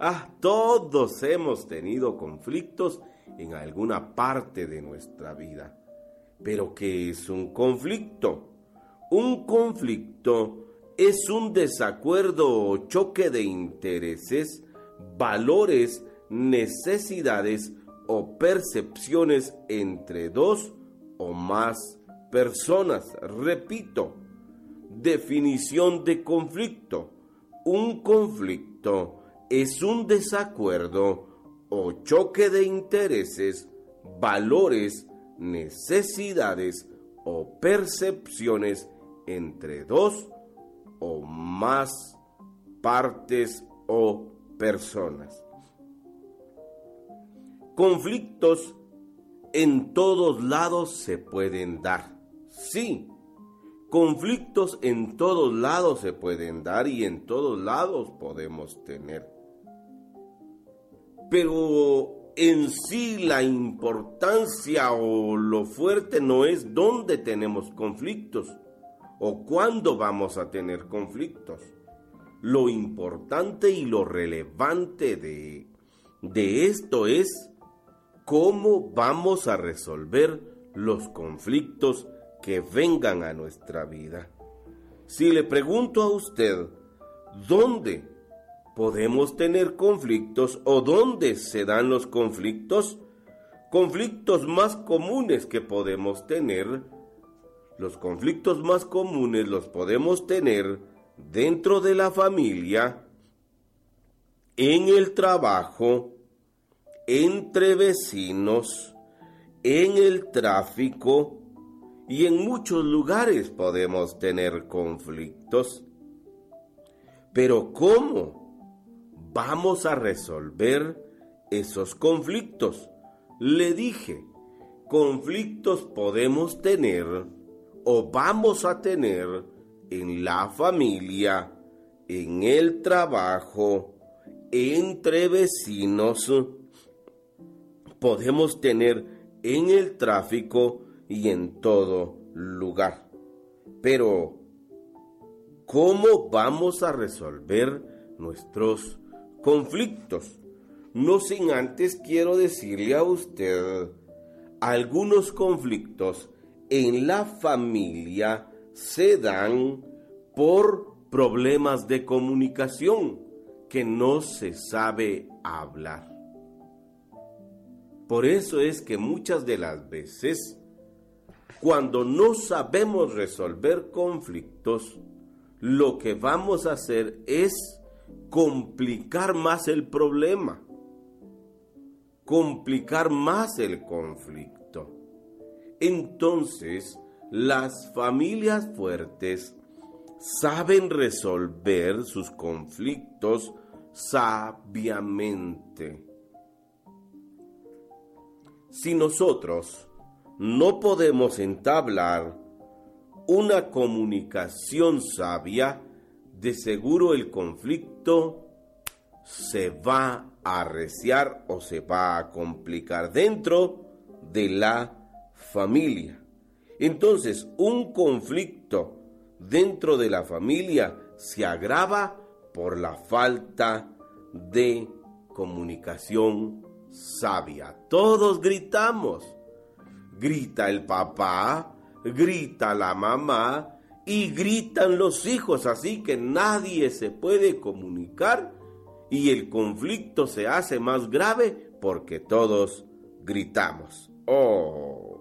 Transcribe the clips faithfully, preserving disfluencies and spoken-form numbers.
Ah, todos hemos tenido conflictos en alguna parte de nuestra vida. ¿Pero qué es un conflicto? Un conflicto es un desacuerdo o choque de intereses, valores, necesidades o percepciones entre dos o más personas. Repito, definición de conflicto. Un conflicto es un desacuerdo o choque de intereses, valores, necesidades o percepciones entre dos o más partes o personas. Conflictos en todos lados se pueden dar. Sí, conflictos en todos lados se pueden dar y en todos lados podemos tener. Pero en sí la importancia o lo fuerte no es dónde tenemos conflictos o cuándo vamos a tener conflictos. Lo importante y lo relevante de, de esto es cómo vamos a resolver los conflictos que vengan a nuestra vida. Si le pregunto a usted, ¿dónde podemos tener conflictos o dónde se dan los conflictos? Conflictos más comunes que podemos tener, los conflictos más comunes los podemos tener dentro de la familia, en el trabajo, entre vecinos, en el tráfico y en muchos lugares podemos tener conflictos. Pero ¿cómo vamos a resolver esos conflictos? Le dije, conflictos podemos tener o vamos a tener en la familia, en el trabajo, entre vecinos, podemos tener en el tráfico y en todo lugar. Pero, ¿cómo vamos a resolver nuestros conflictos? No sin antes quiero decirle a usted, algunos conflictos en la familia se dan por problemas de comunicación que no se sabe hablar. Por eso es que muchas de las veces, cuando no sabemos resolver conflictos, lo que vamos a hacer es complicar más el problema, complicar más el conflicto. Entonces, las familias fuertes saben resolver sus conflictos sabiamente. Si nosotros no podemos entablar una comunicación sabia, de seguro el conflicto se va a arreciar o se va a complicar dentro de la familia. Entonces, un conflicto dentro de la familia se agrava por la falta de comunicación sabia. Todos gritamos. Grita el papá, grita la mamá y gritan los hijos, así que nadie se puede comunicar y el conflicto se hace más grave porque todos gritamos. Oh,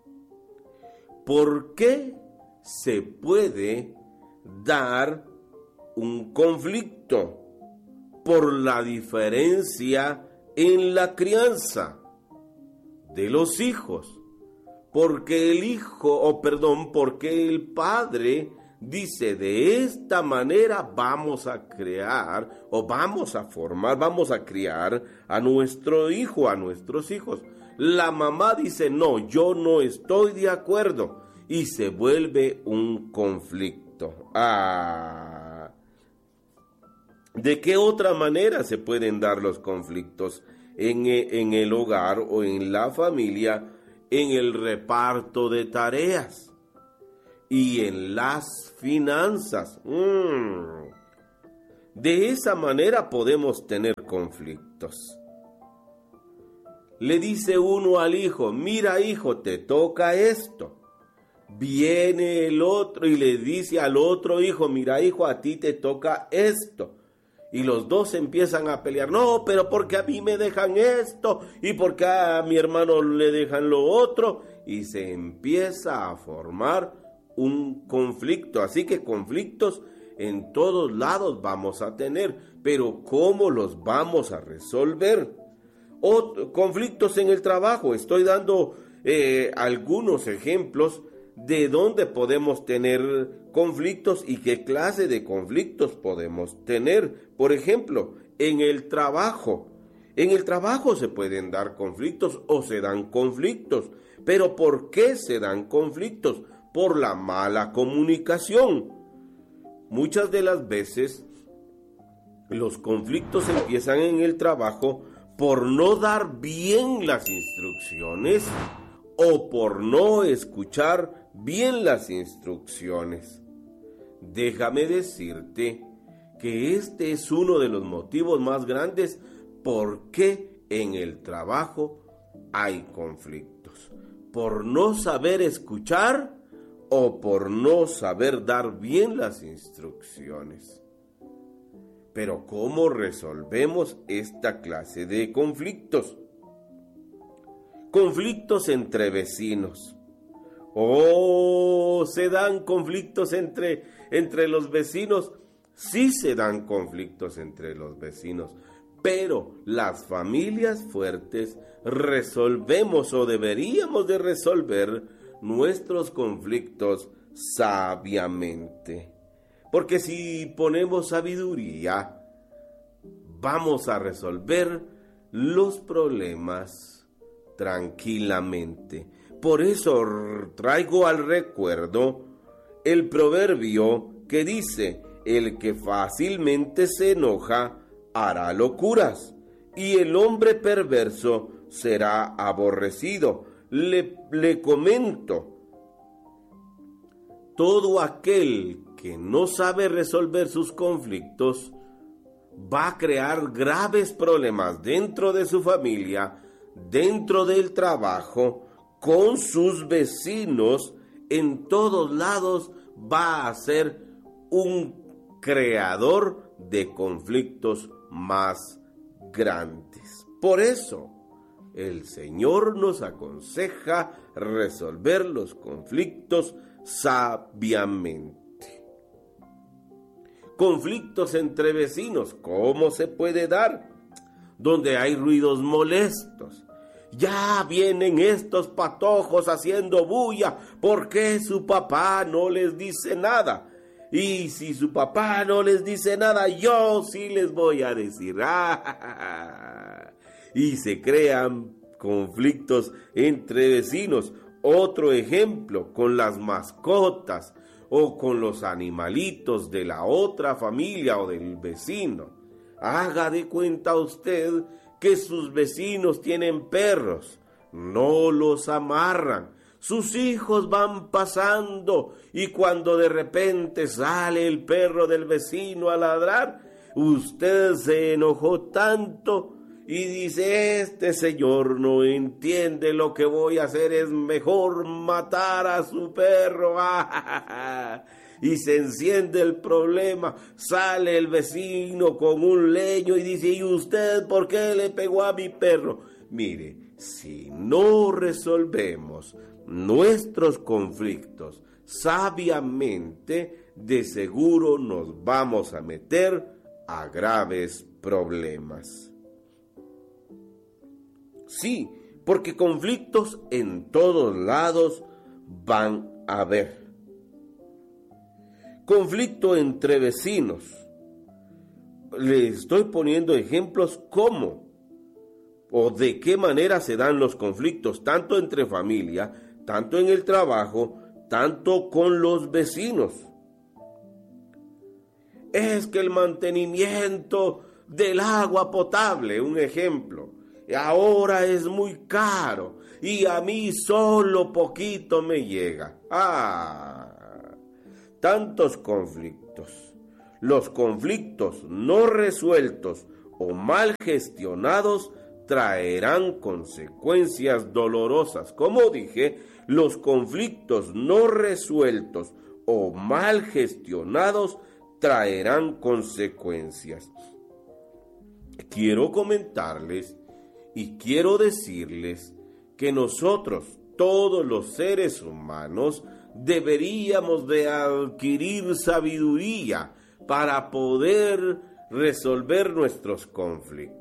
¿por qué se puede dar un conflicto? Por la diferencia en la crianza de los hijos. Porque el hijo, o perdón, porque el padre dice, de esta manera vamos a crear, o vamos a formar, vamos a criar a nuestro hijo, a nuestros hijos. La mamá dice, no, yo no estoy de acuerdo, y se vuelve un conflicto. Ah, ¿de qué otra manera se pueden dar los conflictos en, en el hogar o en la familia? En el reparto de tareas y en las finanzas. Mm. De esa manera podemos tener conflictos. Le dice uno al hijo, mira hijo, te toca esto. Viene el otro y le dice al otro hijo, mira hijo, a ti te toca esto. Y los dos empiezan a pelear, no, pero porque a mí me dejan esto y porque a mi hermano le dejan lo otro. Y se empieza a formar un conflicto. Así que conflictos en todos lados vamos a tener, pero ¿cómo los vamos a resolver? O conflictos en el trabajo. Estoy dando eh, algunos ejemplos de dónde podemos tener conflictos y qué clase de conflictos podemos tener. Por ejemplo, en el trabajo. En el trabajo se pueden dar conflictos o se dan conflictos. ¿Pero por qué se dan conflictos? Por la mala comunicación. Muchas de las veces los conflictos empiezan en el trabajo por no dar bien las instrucciones o por no escuchar bien las instrucciones. Déjame decirte que este es uno de los motivos más grandes por qué en el trabajo hay conflictos. Por no saber escuchar o por no saber dar bien las instrucciones. Pero ¿cómo resolvemos esta clase de conflictos? Conflictos entre vecinos. Oh, ¿se dan conflictos entre, entre los vecinos? Sí se dan conflictos entre los vecinos, pero las familias fuertes resolvemos o deberíamos de resolver nuestros conflictos sabiamente. Porque si ponemos sabiduría, vamos a resolver los problemas tranquilamente. Por eso traigo al recuerdo el proverbio que dice, el que fácilmente se enoja hará locuras, y el hombre perverso será aborrecido. Le, le comento, todo aquel que no sabe resolver sus conflictos va a crear graves problemas dentro de su familia, dentro del trabajo, con sus vecinos, en todos lados va a ser un creador de conflictos más grandes. Por eso, el Señor nos aconseja resolver los conflictos sabiamente. Conflictos entre vecinos, ¿cómo se puede dar? Donde hay ruidos molestos. Ya vienen estos patojos haciendo bulla, ¿por qué su papá no les dice nada? Y si su papá no les dice nada, yo sí les voy a decir. Y se crean conflictos entre vecinos. Otro ejemplo, con las mascotas o con los animalitos de la otra familia o del vecino. Haga de cuenta usted que sus vecinos tienen perros, no los amarran. Sus hijos van pasando y cuando de repente sale el perro del vecino a ladrar, usted se enojó tanto y dice, este señor no entiende, lo que voy a hacer es mejor matar a su perro. Y se enciende el problema, sale el vecino con un leño y dice, ¿y usted por qué le pegó a mi perro? Mire, si no resolvemos nuestros conflictos sabiamente, de seguro nos vamos a meter a graves problemas. Sí, porque conflictos en todos lados van a haber. Conflicto entre vecinos. Le estoy poniendo ejemplos cómo o de qué manera se dan los conflictos, tanto entre familia, tanto en el trabajo, tanto con los vecinos. Es que el mantenimiento del agua potable, un ejemplo, ahora es muy caro y a mí solo poquito me llega. Ah, tantos conflictos. Los conflictos no resueltos o mal gestionados traerán consecuencias dolorosas. Como dije, los conflictos no resueltos o mal gestionados traerán consecuencias. Quiero comentarles y quiero decirles que nosotros, todos los seres humanos, deberíamos de adquirir sabiduría para poder resolver nuestros conflictos.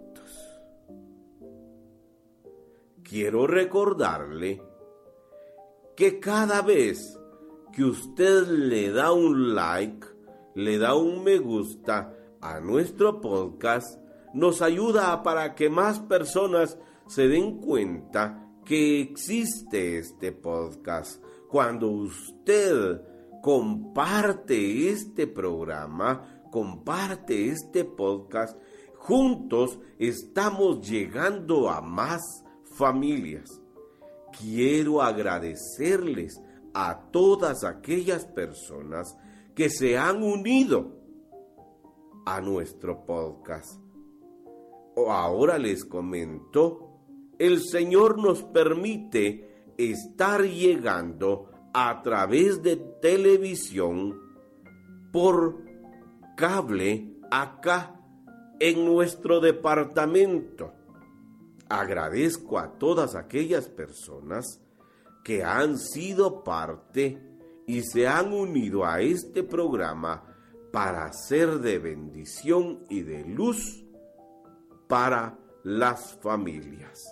Quiero recordarle que cada vez que usted le da un like, le da un me gusta a nuestro podcast, nos ayuda para que más personas se den cuenta que existe este podcast. Cuando usted comparte este programa, comparte este podcast, juntos estamos llegando a más familias. Quiero agradecerles a todas aquellas personas que se han unido a nuestro podcast. Ahora les comento, el Señor nos permite estar llegando a través de televisión por cable acá en nuestro departamento. Agradezco a todas aquellas personas que han sido parte y se han unido a este programa para ser de bendición y de luz para las familias.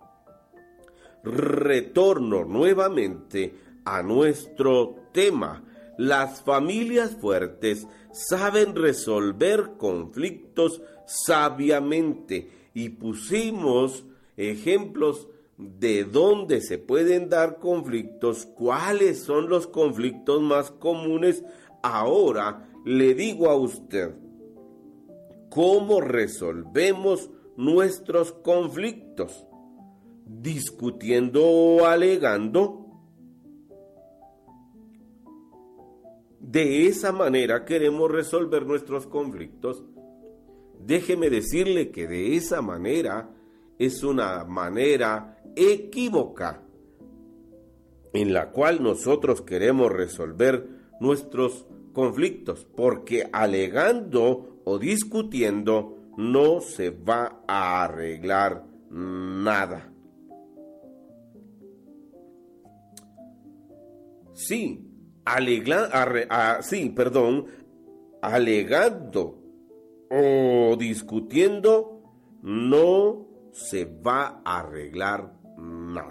Retorno nuevamente a nuestro tema. Las familias fuertes saben resolver conflictos sabiamente, y pusimos ejemplos de dónde se pueden dar conflictos, cuáles son los conflictos más comunes. Ahora le digo a usted, ¿cómo resolvemos nuestros conflictos? ¿Discutiendo o alegando? De esa manera queremos resolver nuestros conflictos. Déjeme decirle que de esa manera es una manera equívoca en la cual nosotros queremos resolver nuestros conflictos, porque alegando o discutiendo no se va a arreglar nada. Sí, alegla, arre, a, sí, perdón, alegando o discutiendo no se va a arreglar nada.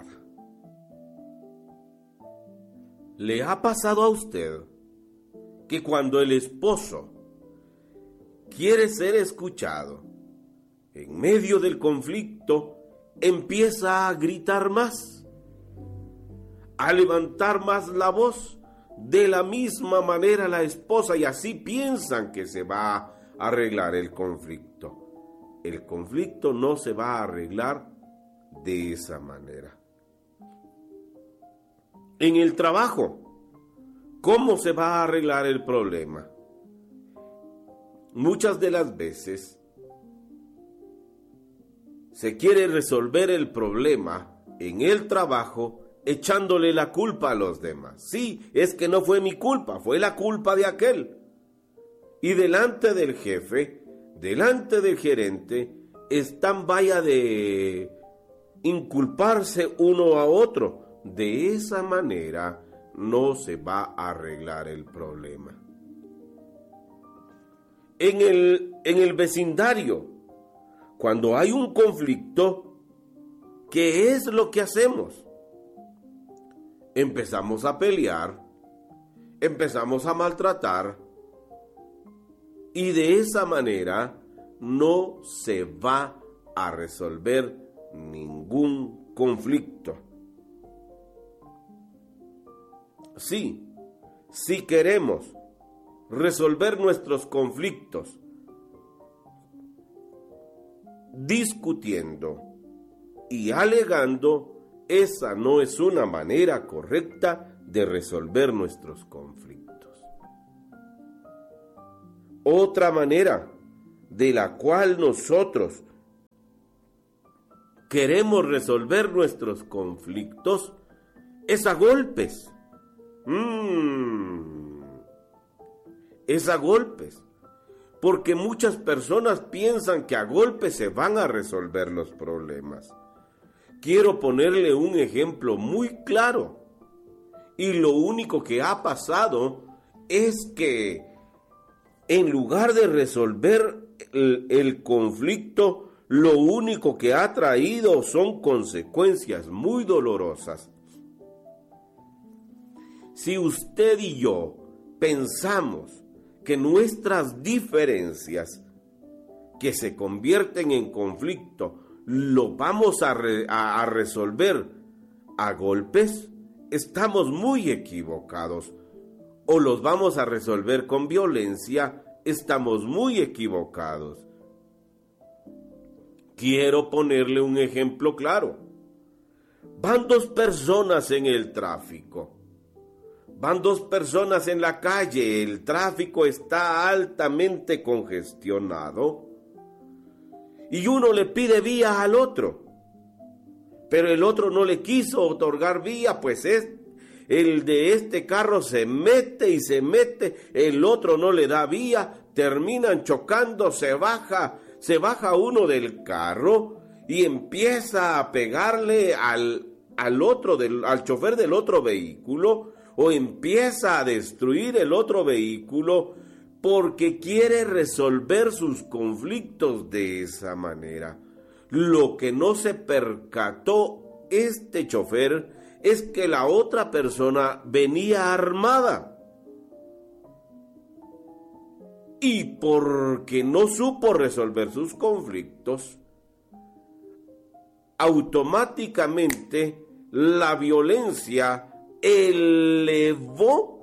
¿Le ha pasado a usted que cuando el esposo quiere ser escuchado, en medio del conflicto empieza a gritar más, a levantar más la voz? De la misma manera la esposa, y así piensan que se va a arreglar el conflicto. El conflicto no se va a arreglar de esa manera. En el trabajo, ¿cómo se va a arreglar el problema? Muchas de las veces se quiere resolver el problema en el trabajo echándole la culpa a los demás. Sí, es que no fue mi culpa, fue la culpa de aquel. Y delante del jefe, delante del gerente, están vaya de inculparse uno a otro. De esa manera no se va a arreglar el problema. En el, en el vecindario, cuando hay un conflicto, ¿qué es lo que hacemos? Empezamos a pelear, empezamos a maltratar, y de esa manera no se va a resolver ningún conflicto. Sí, si queremos resolver nuestros conflictos discutiendo y alegando, esa no es una manera correcta de resolver nuestros conflictos. Otra manera de la cual nosotros queremos resolver nuestros conflictos es a golpes. Mm, es a golpes. Porque muchas personas piensan que a golpes se van a resolver los problemas. Quiero ponerle un ejemplo muy claro. Y lo único que ha pasado es que en lugar de resolver el, el conflicto, lo único que ha traído son consecuencias muy dolorosas. Si usted y yo pensamos que nuestras diferencias que se convierten en conflicto lo vamos a, re, a, a resolver a golpes, estamos muy equivocados. O los vamos a resolver con violencia, estamos muy equivocados. Quiero ponerle un ejemplo claro. Van dos personas en el tráfico. Van dos personas en la calle, el tráfico está altamente congestionado y uno le pide vía al otro, pero el otro no le quiso otorgar vía, pues es, el de este carro se mete y se mete, el otro no le da vía, terminan chocando, se baja, se baja uno del carro y empieza a pegarle al, al otro, del, al chofer del otro vehículo, o empieza a destruir el otro vehículo porque quiere resolver sus conflictos de esa manera. Lo que no se percató este chofer es que la otra persona venía armada. Y porque no supo resolver sus conflictos, automáticamente la violencia elevó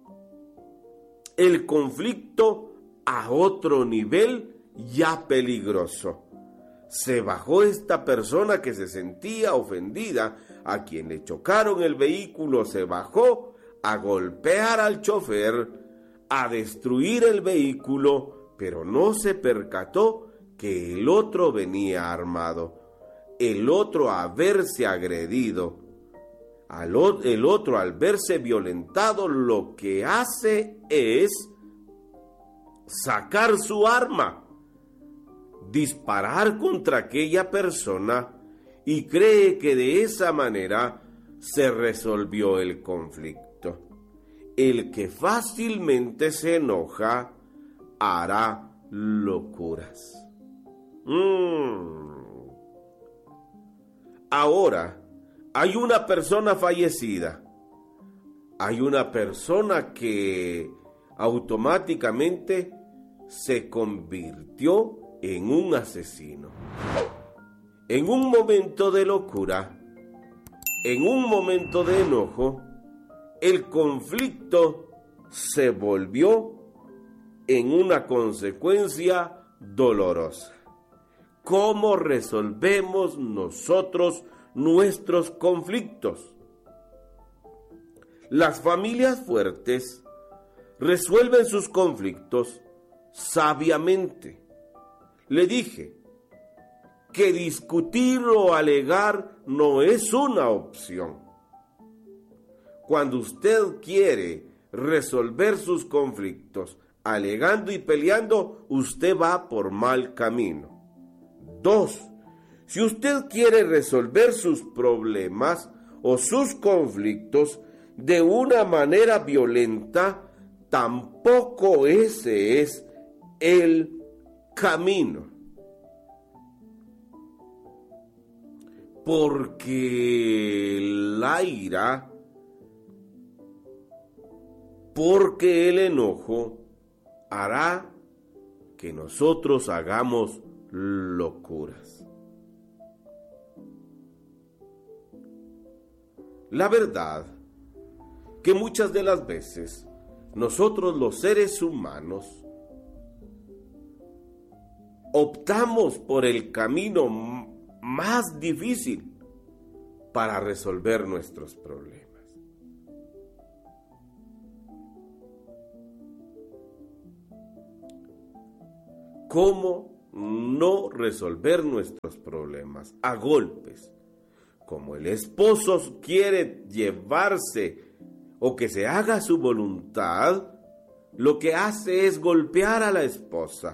el conflicto a otro nivel ya peligroso. Se bajó esta persona que se sentía ofendida, a quien le chocaron el vehículo, se bajó a golpear al chofer, a destruir el vehículo, pero no se percató que el otro venía armado. El otro, a verse agredido, el otro al verse violentado, lo que hace es sacar su arma, disparar contra aquella persona y cree que de esa manera se resolvió el conflicto. El que fácilmente se enoja hará locuras. Mm. Ahora, hay una persona fallecida, hay una persona que automáticamente se convirtió en un asesino. En un momento de locura, en un momento de enojo, el conflicto se volvió en una consecuencia dolorosa. ¿Cómo resolvemos nosotros nuestros conflictos? Las familias fuertes resuelven sus conflictos sabiamente. Le dije que discutir o alegar no es una opción. Cuando usted quiere resolver sus conflictos alegando y peleando, usted va por mal camino. Dos, si usted quiere resolver sus problemas o sus conflictos de una manera violenta, tampoco ese es el camino. Porque la ira, porque el enojo hará que nosotros hagamos locuras. La verdad que muchas de las veces nosotros los seres humanos optamos por el camino más difícil para resolver nuestros problemas. cómo no resolver nuestros problemas a golpes. Como el esposo quiere llevarse o que se haga su voluntad, lo que hace es golpear a la esposa.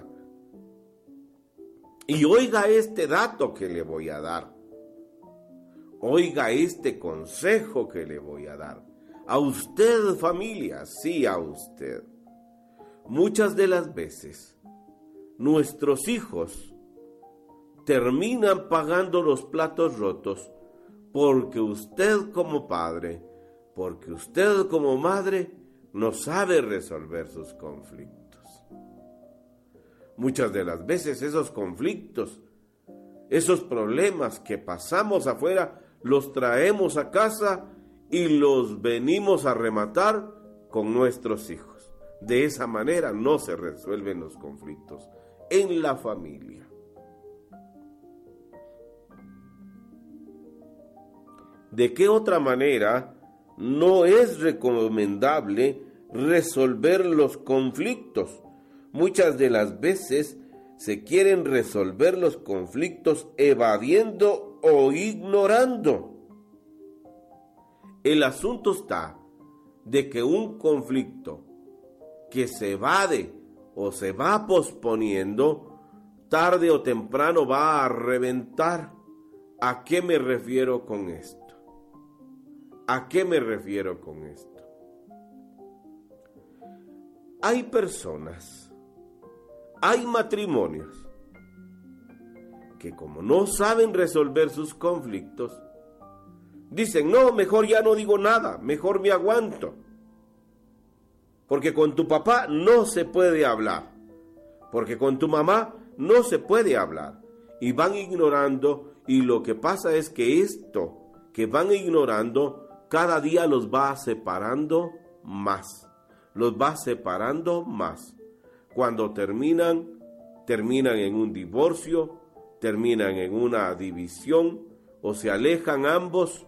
Y oiga este dato que le voy a dar. Oiga este consejo que le voy a dar. A usted, familia, sí a usted. Muchas de las veces, nuestros hijos terminan pagando los platos rotos porque usted como padre, porque usted como madre, no sabe resolver sus conflictos. Muchas de las veces esos conflictos, esos problemas que pasamos afuera, los traemos a casa y los venimos a rematar con nuestros hijos. De esa manera no se resuelven los conflictos en la familia. ¿De qué otra manera no es recomendable resolver los conflictos? Muchas de las veces se quieren resolver los conflictos evadiendo o ignorando. El asunto está de que un conflicto que se evade o se va posponiendo, tarde o temprano va a reventar. ¿A qué me refiero con esto? ¿A qué me refiero con esto? Hay personas, hay matrimonios que como no saben resolver sus conflictos, dicen, no, mejor ya no digo nada, mejor me aguanto. Porque con tu papá no se puede hablar, porque con tu mamá no se puede hablar. Y van ignorando, y lo que pasa es que esto que van ignorando cada día los va separando más, los va separando más. Cuando terminan, terminan en un divorcio, terminan en una división, o se alejan ambos,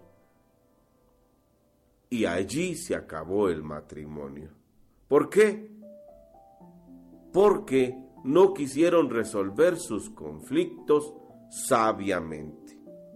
y allí se acabó el matrimonio. ¿Por qué? Porque no quisieron resolver sus conflictos sabiamente.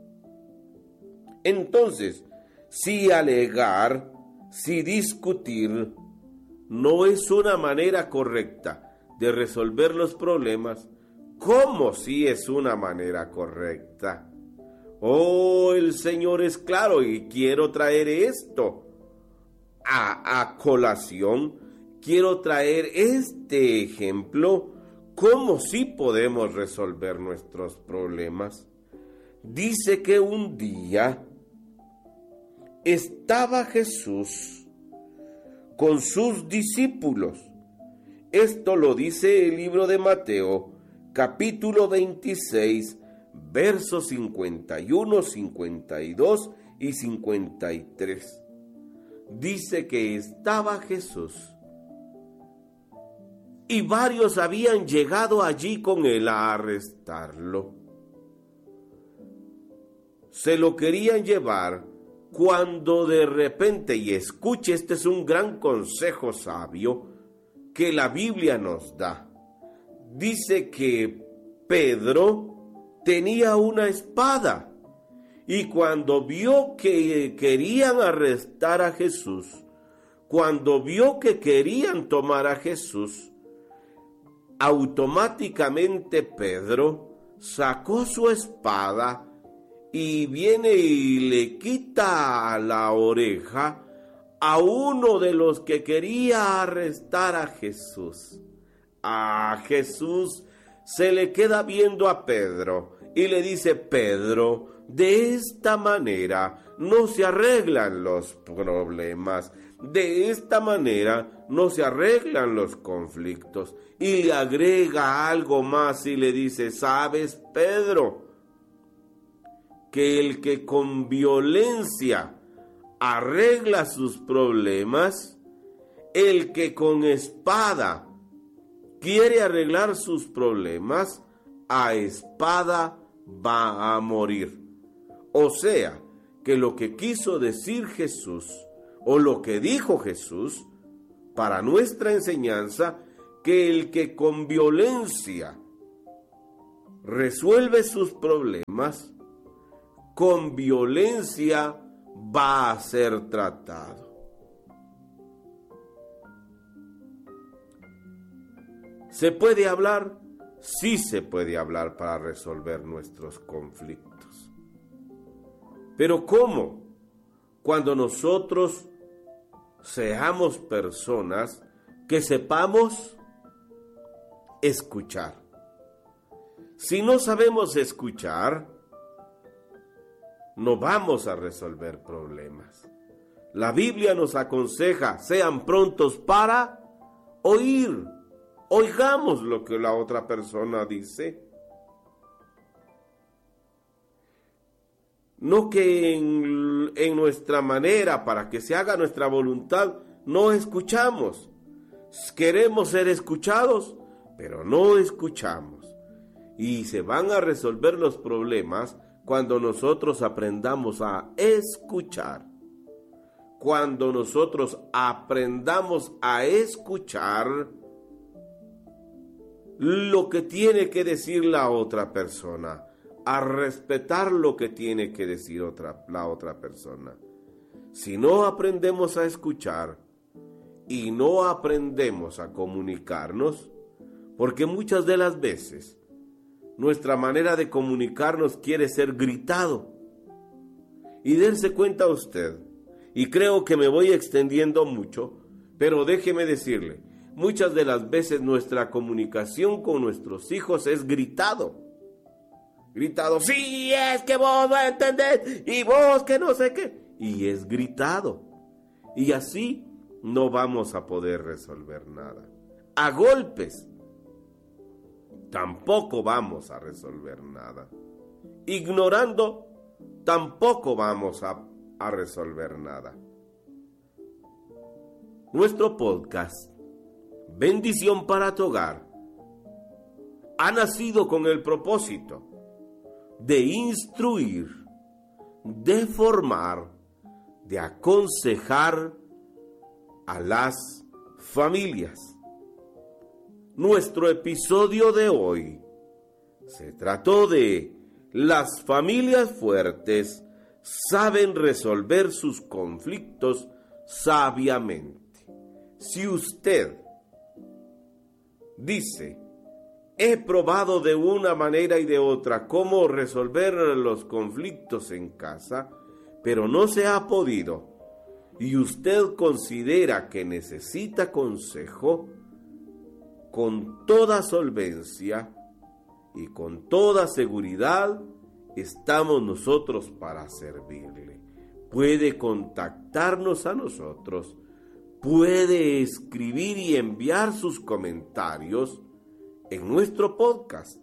Entonces, si alegar, si discutir, no es una manera correcta de resolver los problemas, ¿cómo si es una manera correcta? Oh, el Señor es claro y quiero traer esto a, a colación. Quiero traer este ejemplo, cómo sí podemos resolver nuestros problemas. Dice que un día estaba Jesús con sus discípulos. Esto lo dice el libro de Mateo, capítulo veintiséis, versos cincuenta y uno, cincuenta y dos y cincuenta y tres. Dice que estaba Jesús y varios habían llegado allí con él a arrestarlo. Se lo querían llevar cuando de repente, y escuche, este es un gran consejo sabio que la Biblia nos da. Dice que Pedro tenía una espada y cuando vio que querían arrestar a Jesús, cuando vio que querían tomar a Jesús, automáticamente Pedro sacó su espada y viene y le quita la oreja a uno de los que quería arrestar a Jesús. A Jesús se le queda viendo a Pedro y le dice, Pedro, de esta manera no se arreglan los problemas, de esta manera no se arreglan los conflictos. Y le agrega algo más y le dice, ¿sabes, Pedro? Que el que con violencia arregla sus problemas, el que con espada quiere arreglar sus problemas, a espada va a morir. O sea, que lo que quiso decir Jesús, o lo que dijo Jesús, para nuestra enseñanza, que el que con violencia resuelve sus problemas, con violencia va a ser tratado. ¿Se puede hablar? Sí se puede hablar para resolver nuestros conflictos. Pero ¿cómo? Cuando nosotros seamos personas que sepamos escuchar. Si no sabemos escuchar, no vamos a resolver problemas. La Biblia nos aconseja, sean prontos para oír. Oigamos lo que la otra persona dice. No que en, en nuestra manera, para que se haga nuestra voluntad, no escuchamos. Queremos ser escuchados, pero no escuchamos. Y se van a resolver los problemas cuando nosotros aprendamos a escuchar. Cuando nosotros aprendamos a escuchar lo que tiene que decir la otra persona, a respetar lo que tiene que decir otra, la otra persona. Si no aprendemos a escuchar y no aprendemos a comunicarnos, porque muchas de las veces nuestra manera de comunicarnos quiere ser gritado. Y dense cuenta usted, y creo que me voy extendiendo mucho, pero déjeme decirle, muchas de las veces nuestra comunicación con nuestros hijos es gritado. Gritado, sí, es que vos no entendés, y vos que no sé qué. Y es gritado. Y así no vamos a poder resolver nada. A golpes tampoco vamos a resolver nada. Ignorando tampoco vamos a, a resolver nada. Nuestro podcast, Bendición para tu Hogar, ha nacido con el propósito de instruir, de formar, de aconsejar a las familias. Nuestro episodio de hoy se trató de las familias fuertes saben resolver sus conflictos sabiamente. Si usted dice, he probado de una manera y de otra cómo resolver los conflictos en casa, pero no se ha podido, y usted considera que necesita consejo, con toda solvencia y con toda seguridad, estamos nosotros para servirle. Puede contactarnos a nosotros, puede escribir y enviar sus comentarios en nuestro podcast.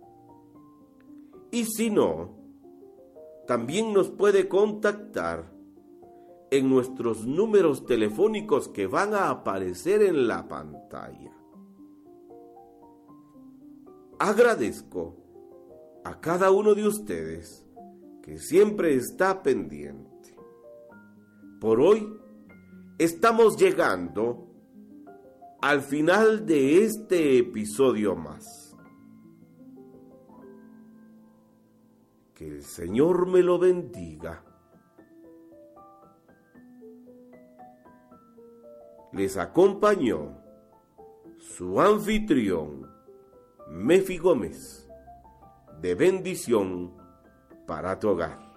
Y si no, también nos puede contactar en nuestros números telefónicos que van a aparecer en la pantalla. Agradezco a cada uno de ustedes que siempre está pendiente. Por hoy estamos llegando al final de este episodio más. Que el Señor me lo bendiga. Les acompañó su anfitrión, Mefi Gómez, de Bendición para tu Hogar.